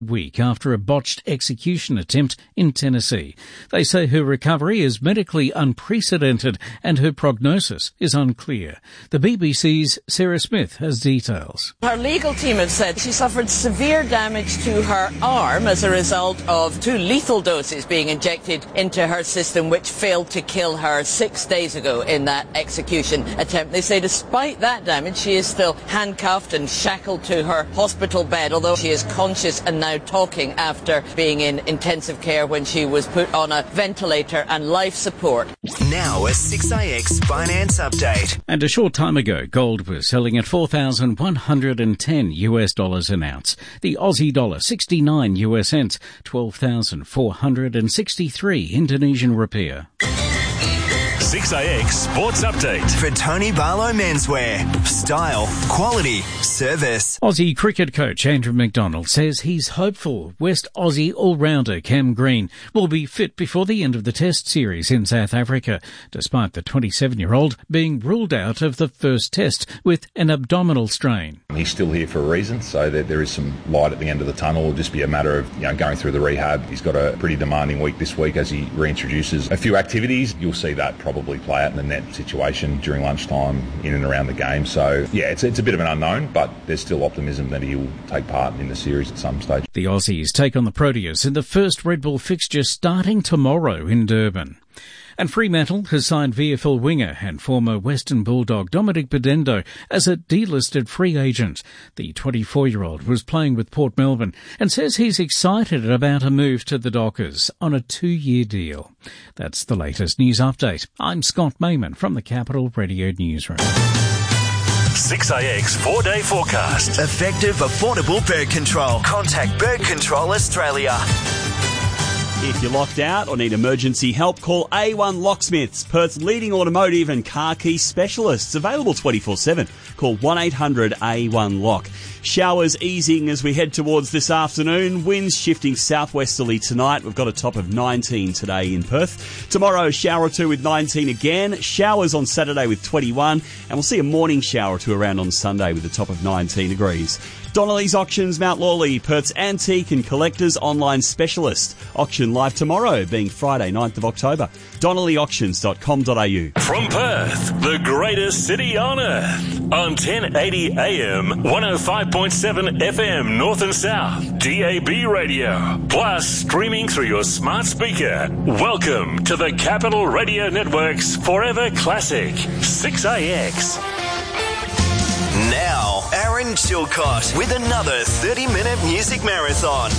week after a botched execution attempt in Tennessee. They say her recovery is medically unprecedented and her prognosis is unclear. The BBC's Sarah Smith has details. Her legal team have said she suffered severe damage to her arm as a result of 2 lethal doses being injected into her system, which failed to kill her 6 days ago in that execution attempt. They say despite that damage, she is still handcuffed and shackled to her hospital bed, although she is conscious and now talking after being in intensive care when she was put on a ventilator and life support. Now a 6IX finance update. And a short time ago, gold was selling at $4,110 an ounce. The Aussie dollar 69 US cents, 12,463 Indonesian rupiah. 6IX Sports Update. For Tony Barlow Menswear. Style, quality, service. Aussie cricket coach Andrew McDonald says he's hopeful West Aussie all-rounder Cam Green will be fit before the end of the Test series in South Africa, despite the 27-year-old being ruled out of the first Test with an abdominal strain. He's still here for a reason, so that there is some light at the end of the tunnel. It'll just be a matter of going through the rehab. He's got a pretty demanding week this week as he reintroduces a few activities. You'll see that probably play out in the net situation during lunchtime in and around the game. So, yeah, it's a bit of an unknown, but there's still optimism that he will take part in the series at some stage. The Aussies take on the Proteas in the first Red Bull fixture starting tomorrow in Durban. And Fremantle has signed VFL winger and former Western Bulldog Dominic Bedendo as a delisted free agent. The 24-year-old was playing with Port Melbourne and says he's excited about a move to the Dockers on a 2-year deal. That's the latest news update. I'm Scott Mayman from the Capital Radio Newsroom. 6IX 4-day forecast. Effective, affordable bird control. Contact Bird Control Australia. If you're locked out or need emergency help, call A1 Locksmiths, Perth's leading automotive and car key specialists. Available 24/7. Call 1-800-A1-LOCK. Showers easing as we head towards this afternoon. Winds shifting southwesterly tonight. We've got a top of 19 today in Perth. Tomorrow, a shower or two with 19 again. Showers on Saturday with 21. And we'll see a morning shower or two around on Sunday with a top of 19 degrees. Donnelly's Auctions, Mount Lawley, Perth's antique and collectors online specialist. Auction live tomorrow, being Friday, 9th of October. DonnellyAuctions.com.au. From Perth, the greatest city on earth. On 1080 AM, 105.7 FM, North and South, DAB radio. Plus, streaming through your smart speaker. Welcome to the Capital Radio Network's Forever Classic, 6IX. Now, Aaron Chilcott with another 30-minute music marathon.